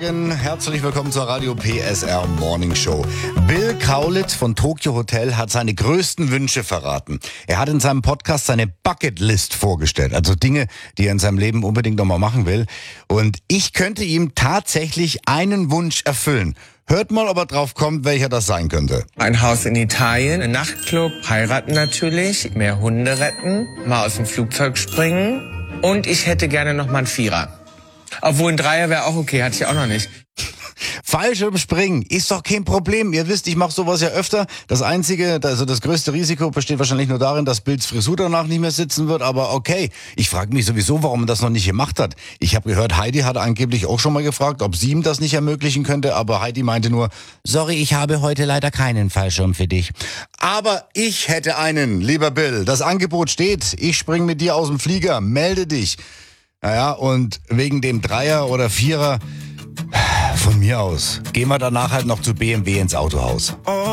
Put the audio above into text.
Morgen, herzlich willkommen zur Radio PSR Morning Show. Bill Kaulitz von Tokyo Hotel hat seine größten Wünsche verraten. Er hat in seinem Podcast seine Bucketlist vorgestellt, also Dinge, die er in seinem Leben unbedingt nochmal machen will. Und ich könnte ihm tatsächlich einen Wunsch erfüllen. Hört mal, ob er drauf kommt, welcher das sein könnte. Ein Haus in Italien, ein Nachtclub, heiraten natürlich, mehr Hunde retten, mal aus dem Flugzeug springen und ich hätte gerne noch mal einen Vierer. Obwohl ein Dreier wäre auch okay, hatte ich auch noch nicht. Fallschirmspringen ist doch kein Problem. Ihr wisst, ich mache sowas ja öfter. Das einzige, also das größte Risiko besteht wahrscheinlich nur darin, dass Bills Frisur danach nicht mehr sitzen wird. Aber okay, ich frage mich sowieso, warum er das noch nicht gemacht hat. Ich habe gehört, Heidi hat angeblich auch schon mal gefragt, ob sie ihm das nicht ermöglichen könnte. Aber Heidi meinte nur, sorry, ich habe heute leider keinen Fallschirm für dich. Aber ich hätte einen, lieber Bill. Das Angebot steht. Ich spring mit dir aus dem Flieger. Melde dich. Naja, und wegen dem Dreier oder Vierer, von mir aus, gehen wir danach halt noch zu BMW ins Autohaus.